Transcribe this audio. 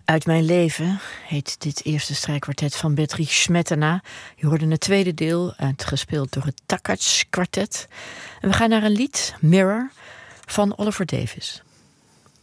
Uit mijn leven heet dit eerste strijkkwartet van Bedřich Smetana. Je hoorde het tweede deel, gespeeld door het Takács kwartet. En we gaan naar een lied, Mirror, van Oliver Davies.